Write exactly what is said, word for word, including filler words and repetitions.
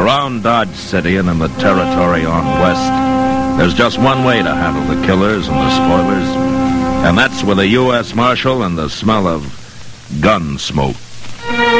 Around Dodge City and in the territory on west, there's just one way to handle the killers and the spoilers, and that's with a U S Marshal and the smell of gun smoke.